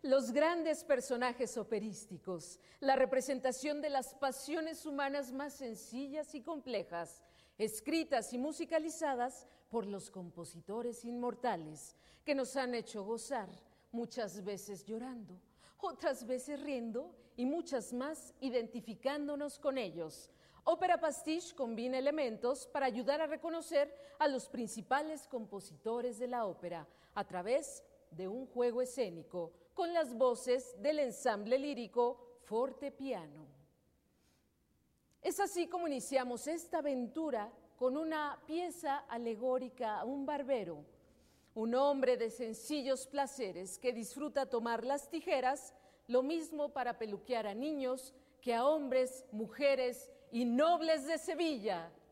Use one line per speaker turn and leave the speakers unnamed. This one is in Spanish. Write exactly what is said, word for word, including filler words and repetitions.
Los grandes personajes operísticos, la representación de las pasiones humanas más sencillas y complejas, escritas y musicalizadas por los compositores inmortales que nos han hecho gozar, muchas veces llorando, otras veces riendo y muchas más identificándonos con ellos. Ópera Pastiche combina elementos para ayudar a reconocer a los principales compositores de la ópera a través de un juego escénico con las voces del ensamble lírico fortepiano. Es así como iniciamos esta aventura con una pieza alegórica a un barbero, un hombre de sencillos placeres que disfruta tomar las tijeras, lo mismo para peluquear a niños que a hombres, mujeres y nobles de Sevilla.